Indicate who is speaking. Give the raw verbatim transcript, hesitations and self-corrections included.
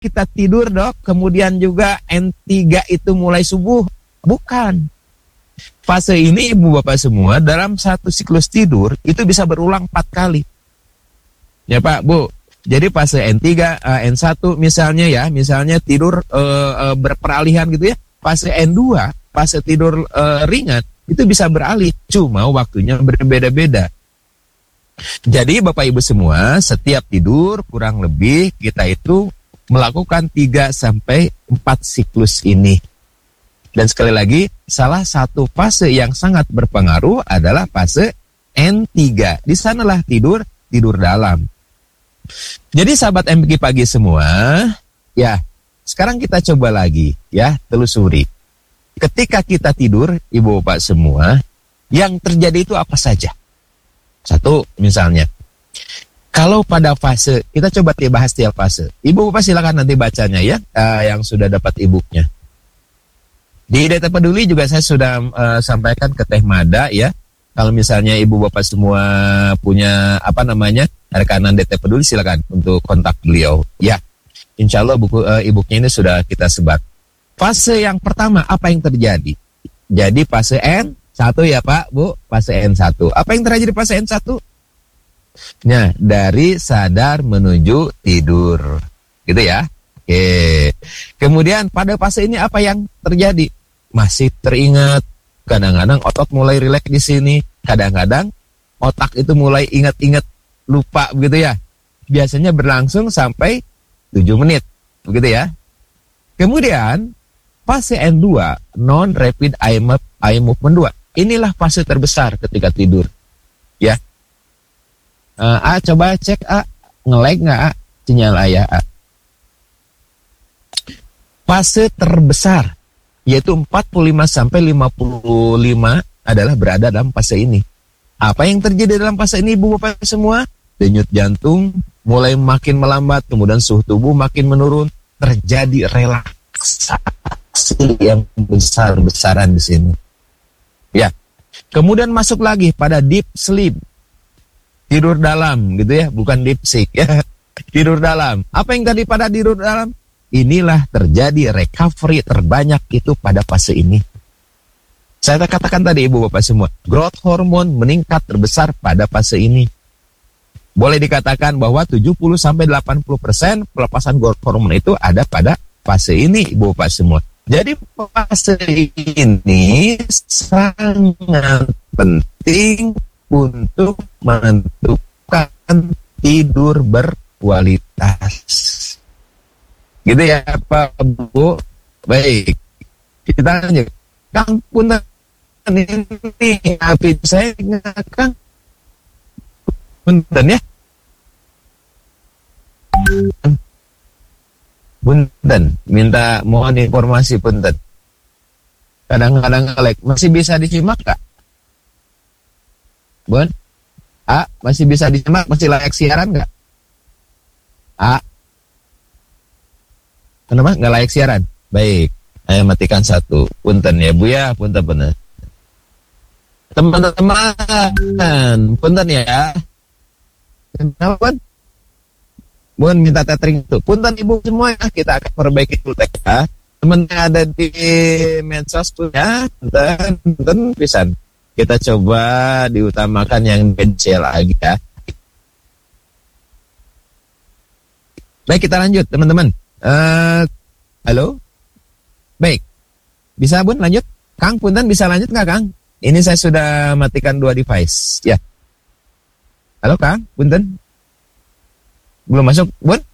Speaker 1: kita tidur dok, kemudian juga N tiga itu mulai subuh. Bukan. Fase ini ibu bapak semua dalam satu siklus tidur itu bisa berulang empat kali. Ya Pak, Bu. Jadi fase N tiga, uh, N satu misalnya ya, misalnya tidur uh, uh, berperalihan gitu ya. Fase N dua, fase tidur uh, ringan, itu bisa beralih. Cuma waktunya berbeda-beda. Jadi Bapak Ibu semua, setiap tidur kurang lebih kita itu melakukan tiga sampai empat siklus ini. Dan sekali lagi, salah satu fase yang sangat berpengaruh adalah fase N tiga. Di sanalah tidur, tidur dalam. Jadi sahabat M P K pagi semua, ya, sekarang kita coba lagi, ya, telusuri. Ketika kita tidur, ibu bapak semua, yang terjadi itu apa saja? Satu, misalnya, kalau pada fase, kita coba bahas tiap fase. Ibu bapak silakan nanti bacanya ya, uh, yang sudah dapat e-booknya. Di D T Peduli juga saya sudah uh, sampaikan ke Teh Mada ya. Kalau misalnya ibu bapak semua punya apa namanya rekanan D T Peduli, silakan untuk kontak beliau. Ya, insya Allah buku uh, e-booknya ini sudah kita sebar. Fase yang pertama apa yang terjadi? Jadi fase N satu ya Pak, Bu, fase N satu. Apa yang terjadi di fase N satu? Nah, dari sadar menuju tidur, gitu ya. Oke. Kemudian pada fase ini apa yang terjadi? Masih teringat, kadang-kadang otot mulai rileks di sini, kadang-kadang otak itu mulai ingat-ingat lupa begitu ya. Biasanya berlangsung sampai tujuh menit, begitu ya. Kemudian fase N dua, non rapid eye movement dua. Inilah fase terbesar ketika tidur. Ya. Uh, A coba cek A, nge-lag enggak A? Sinyal ayah A. Fase terbesar yaitu empat puluh lima sampai lima puluh lima adalah berada dalam fase ini. Apa yang terjadi dalam fase ini ibu bapak semua? Denyut jantung mulai makin melambat, kemudian suhu tubuh makin menurun, terjadi relaksasi yang besar-besaran di sini. Ya. Kemudian masuk lagi pada deep sleep. Tidur dalam gitu ya, bukan deep sick ya. Tidur dalam. Apa yang tadi pada tidur dalam? Inilah terjadi recovery terbanyak itu pada fase ini. Saya katakan tadi ibu bapak semua, growth hormone meningkat terbesar pada fase ini. Boleh dikatakan bahwa tujuh puluh sampai delapan puluh persen pelepasan growth hormone itu ada pada fase ini ibu bapak semua. Jadi fase ini sangat penting untuk menentukan tidur berkualitas. Gitu ya Pak Bu. Baik, kita lanjut. Kang punten ini habis saya Kang punten ya. Punten, minta mohon informasi punten. Kadang-kadang nge-lag, masih bisa disimak Kak? Bun? A, masih bisa disimak, masih layak siaran nggak? A, kenapa nggak layak siaran? Baik, saya matikan satu. Punten ya Bu ya, punten bener. Teman-teman, punten ya. Kenapa Bun? Bun minta tethering tuh. Punten Ibu semua ya, kita akan perbaiki dulu ya. Teman yang ada di medsos punya, punten, punten pisan. Kita coba diutamakan yang bencel lagi ya. Baik, kita lanjut teman-teman. Uh, halo, baik, bisa Bun lanjut? Kang punten bisa lanjut nggak Kang? Ini saya sudah matikan dua device, ya. Halo Kang, punten, belum masuk Bun?